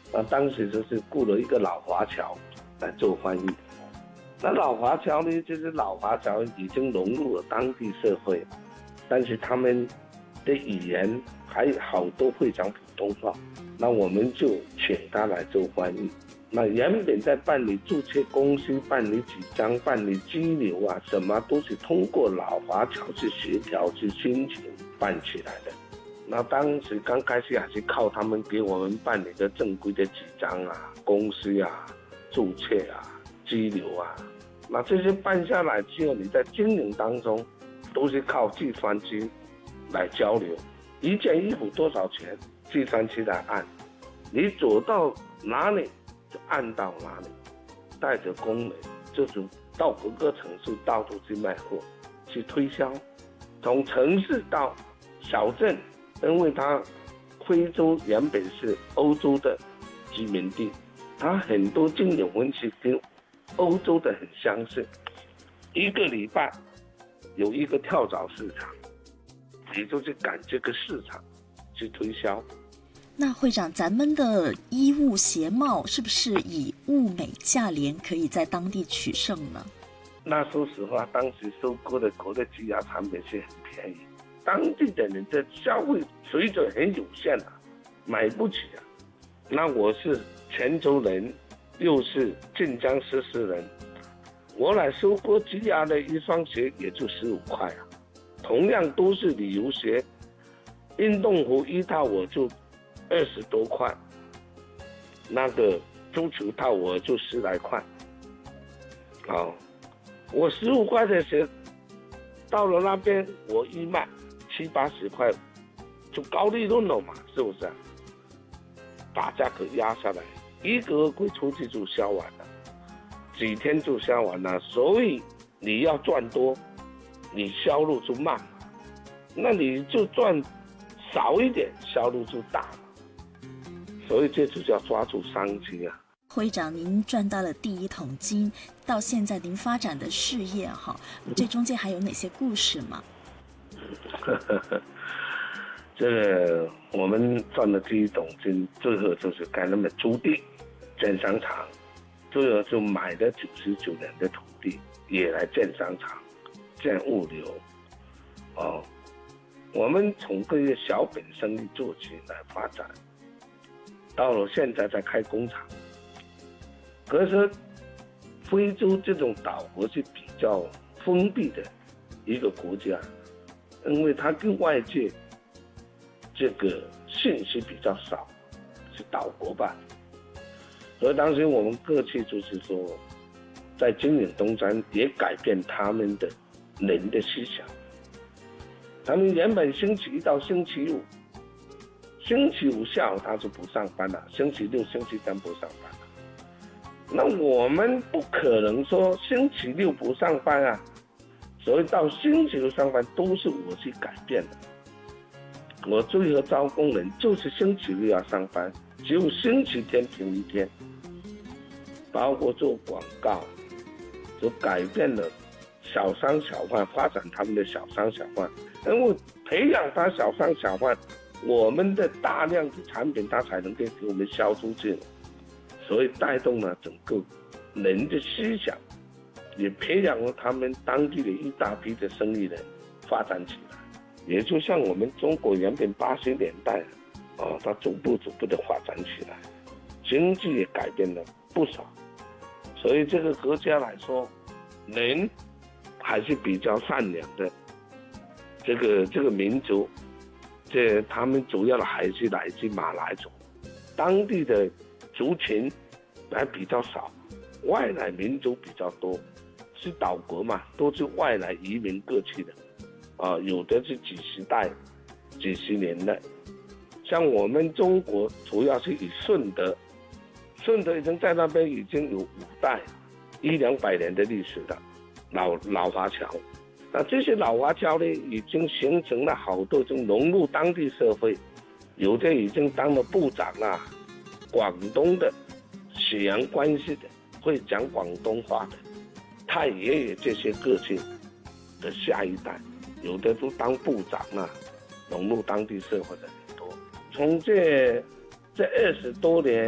当时就是雇了一个老华侨来做翻译。那老华侨呢，就是老华侨已经融入了当地社会，但是他们的语言还好多会讲普通话，那我们就请他来做翻译。那原本在办理注册公司、办理纸张、办理居留啊，什么都是通过老华侨去协调、去申请办起来的。那当时刚开始还是靠他们给我们办理的正规的纸张啊、公司啊、注册啊、居留啊。那这些办下来之后，你在经营当中都是靠计算机来交流，一件衣服多少钱，计算机来按，你走到哪里就按到哪里，带着工人就是到各个城市到处去卖货，去推销，从城市到小镇，因为它非洲原本是欧洲的殖民地，它很多经营方式跟欧洲的很相似，一个礼拜有一个跳蚤市场，也就是赶这个市场去推销。 那会长，咱们的衣物鞋帽是不是以物美价廉可以在当地取胜呢？ 那说实话，当时收购的国内鸡鸭产品是很便宜，当地的人的消费水准很有限啊，买不起啊。那我是泉州人，又是晋江石狮人，我来收购鸡鸭的一双鞋也就15块啊。同样都是旅游鞋，运动服一套我就20多块，那个足球套我就10来块。我15块的鞋到了那边我一卖70、80块，就高利润了嘛，是不是啊？把价格压下来，一个月出去就销完了，几天就销完了。所以你要赚多，你销路就慢嘛，那你就赚少一点，销路就大嘛。所以这就叫抓住商机啊。 会长，您赚到了第一桶金，到现在您发展的事业这中间还有哪些故事吗？ 这个我们赚了第一桶金，最后就是盖那么租地建商场，最后就买了99年的土地，也来建商场、建物流。我们从这些小本生意做起来发展，到了现在在开工厂。可是非洲这种岛国是比较封闭的一个国家，因为它跟外界这个信息比较少，是岛国吧。所以当时我们各界就是说，在经营东山也改变他们的人的思想。他们原本星期一到星期五，星期五下午他就不上班了，星期六、星期天不上班了。那我们不可能说星期六不上班啊，所以到星期六上班都是我去改变的。我最后招工人就是星期六要上班，只有星期天停一天。包括做广告，就改变了小商小贩，发展他们的小商小贩，因为培养他小商小贩，我们的大量的产品他才能给我们销出去，所以带动了整个人的思想，也培养了他们当地的一大批的生意人发展起来。也就像我们中国原本80年代它逐步的发展起来，经济也改变了不少。所以这个国家来说，人还是比较善良的。这个民族，他们主要的还是来自马来族，当地的族群还比较少，外来民族比较多，是岛国嘛，都是外来移民过去的，有的是几十年的。像我们中国主要是以顺德已经在那边已经有5代100-200年的历史了，老华侨。那这些老华侨呢，已经形成了好多种融入当地社会，有的已经当了部长啦，广东的、血缘关系的、会讲广东话的、太爷爷这些个性的下一代，有的都当部长啦，融入当地社会的很多。从这20多年